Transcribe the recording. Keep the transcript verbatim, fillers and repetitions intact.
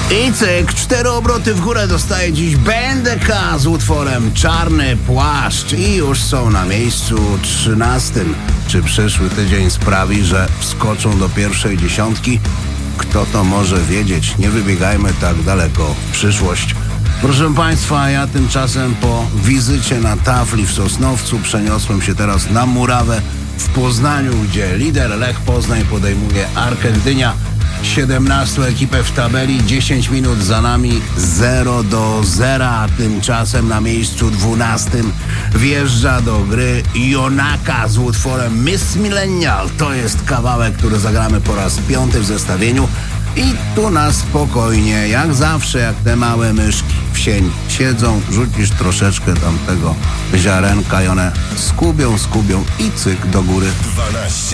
I cyk, cztery obroty w górę dostaje dziś B N D K z utworem Czarny Płaszcz i już są na miejscu trzynastym. Czy przyszły tydzień sprawi, że wskoczą do pierwszej dziesiątki? Kto to może wiedzieć? Nie wybiegajmy tak daleko w przyszłość. Proszę Państwa, ja tymczasem po wizycie na tafli w Sosnowcu przeniosłem się teraz na murawę w Poznaniu, gdzie lider Lech Poznań podejmuje Arkę Gdynia. siedemnastą ekipę w tabeli, dziesięć minut za nami, zero do zera. Tymczasem na miejscu dwunastym wjeżdża do gry Jonaka z utworem Miss Millennial. To jest kawałek, który zagramy po raz piąty w zestawieniu. I tu na spokojnie, jak zawsze, jak te małe myszki w sieni siedzą, rzucisz troszeczkę tamtego ziarenka i one skubią, skubią i cyk do góry. dwanaście